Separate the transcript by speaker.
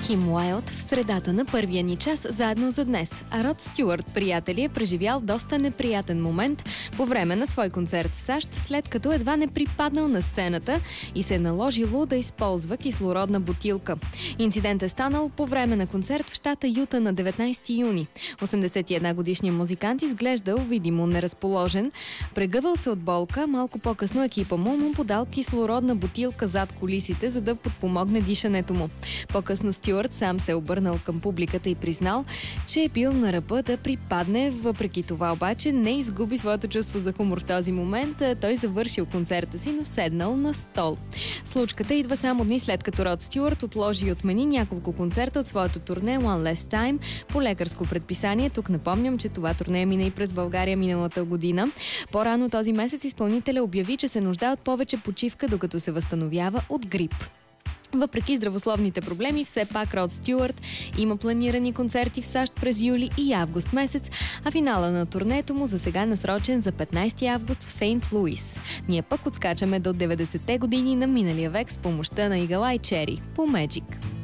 Speaker 1: Ким Уайлд в средата на първия ни час заедно за днес. А Род Стюарт, приятели, е преживял доста неприятен момент по време на свой концерт в САЩ, след като едва не припаднал на сцената и се е наложило да използва кислородна бутилка. Инцидент е станал по време на концерт в щата Юта на 19 юни. 81-годишният музикант изглеждал видимо неразположен. Прегъвал се от болка, малко по-късно екипа му подал кислородна бутилка зад кулисите, за да подпомогне дишането му. По-късно Стюарт сам се е обърнал към публиката и признал, че е бил на ръба да припадне. Въпреки това обаче не изгуби своето чувство за хумор в този момент. Той завършил концерта си, но седнал на стол. Случката идва само дни след като Род Стюарт отложи и отмени няколко концерта от своето турне One Last Time по лекарско предписание. Тук напомням, че това турне мина и през България миналата година. По-рано този месец изпълнителя обяви, че се нуждае от повече почивка, докато се възстановява от грип. Въпреки здравословните проблеми, все пак Род Стюарт има планирани концерти в САЩ през юли и август месец, а финала на турнето му за сега е насрочен за 15 август в Сейнт Луис. Ние пък отскачаме до 90-те години на миналия век с помощта на Игала и Чери по Magic.